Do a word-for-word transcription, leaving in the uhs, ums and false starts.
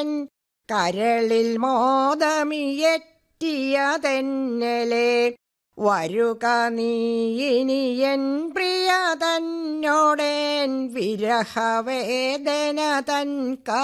N കരളിൽ മോദമിയെറ്റിയതെന്നലെ. വരുക നീ ഇനി എൻ പ്രിയ തന്നോടേൻ വിരഹവേദന തൻ